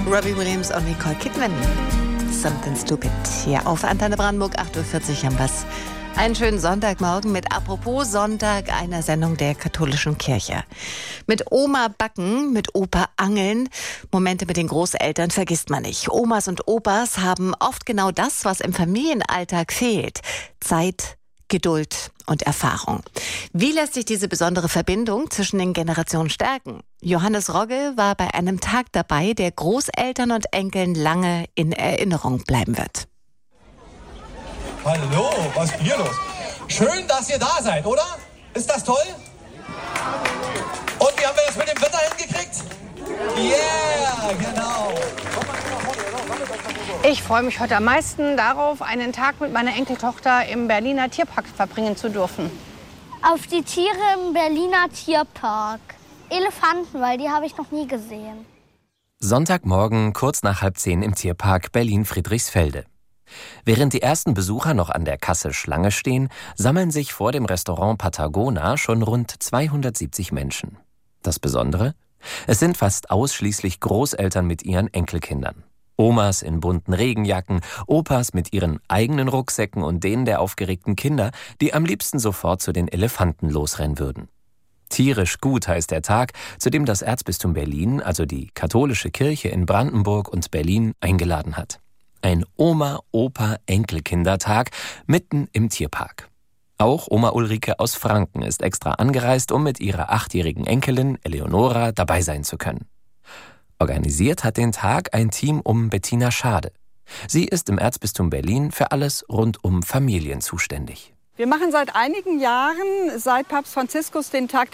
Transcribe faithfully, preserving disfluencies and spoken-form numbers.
Robbie Williams und Nicole Kidman. Something Stupid. Hier auf Antenne Brandenburg, acht Uhr vierzig haben wir's. Einen schönen Sonntagmorgen mit Apropos Sonntag, einer Sendung der katholischen Kirche. Mit Oma backen, mit Opa angeln. Momente mit den Großeltern vergisst man nicht. Omas und Opas haben oft genau das, was im Familienalltag fehlt. Zeit, Geduld und Erfahrung. Wie lässt sich diese besondere Verbindung zwischen den Generationen stärken? Johannes Rogge war bei einem Tag dabei, der Großeltern und Enkeln lange in Erinnerung bleiben wird. Hallo, was ist hier los? Schön, dass ihr da seid, oder? Ist das toll? Und wie haben wir das mit dem Wetter hingekriegt? Yeah, genau. Ich freue mich heute am meisten darauf, einen Tag mit meiner Enkeltochter im Berliner Tierpark verbringen zu dürfen. Auf die Tiere im Berliner Tierpark. Elefanten, weil die habe ich noch nie gesehen. Sonntagmorgen kurz nach halb zehn im Tierpark Berlin-Friedrichsfelde. Während die ersten Besucher noch an der Kasse Schlange stehen, sammeln sich vor dem Restaurant Patagona schon rund zweihundertsiebzig Menschen. Das Besondere? Es sind fast ausschließlich Großeltern mit ihren Enkelkindern. Omas in bunten Regenjacken, Opas mit ihren eigenen Rucksäcken und denen der aufgeregten Kinder, die am liebsten sofort zu den Elefanten losrennen würden. Tierisch gut heißt der Tag, zu dem das Erzbistum Berlin, also die katholische Kirche in Brandenburg und Berlin, eingeladen hat. Ein Oma-Opa-Enkelkindertag mitten im Tierpark. Auch Oma Ulrike aus Franken ist extra angereist, um mit ihrer achtjährigen Enkelin Eleonora dabei sein zu können. Organisiert hat den Tag ein Team um Bettina Schade. Sie ist im Erzbistum Berlin für alles rund um Familien zuständig. Wir machen seit einigen Jahren, seit Papst Franziskus den Tag